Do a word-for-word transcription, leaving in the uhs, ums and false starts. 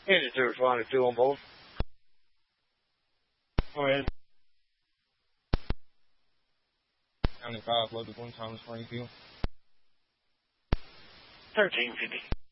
Engine two responded two on both. Go ahead. County five, loaded one, Thomas Springfield. thirteen fifty.